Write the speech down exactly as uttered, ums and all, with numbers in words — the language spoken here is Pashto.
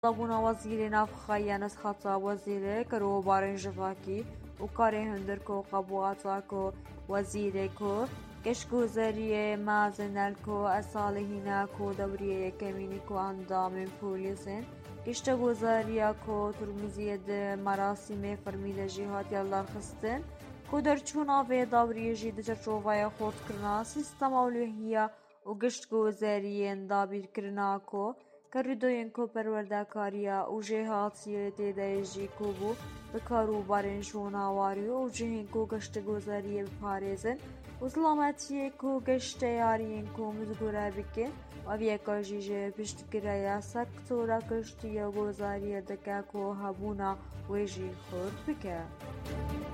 طبونا وزير نافخيا نسخة وزير كرو بارن جفاكي وكاري هندركو قبواتاكو وزيركو كشكو زريه مازنالكو أصالحيناكو دوريه كمينيكو اندام بوليسين كشتغو زارياكو ترمزية مراسم فرميل جهات يالله خستن كودر چونا في دوريه جيد جرچوفايا خود کرنا سيستم اولوهية وگشتگو زاريين دابير کرناكو كردوين کو پروردگاریا و جهاتیه تدایجی کو بو بکارو بارن شوناواری و جهین کو گشت گذاری بپارزن و ظلامتیه کو گشت یارین کو مزگوره بکن و بیکا جیجه پشت گریا سکتورا گشتی گذاری دکا کو هبونا و جی خورد بکن